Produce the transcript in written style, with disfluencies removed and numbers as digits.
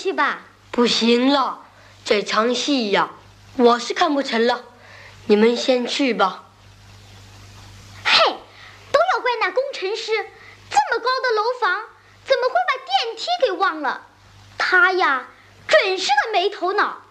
去吧。 不行了，这场戏呀，我是看不成了，你们先去吧。 嘿，都要怪那工程师，这么高的楼房，怎么会把电梯给忘了？他呀，准是个没头脑。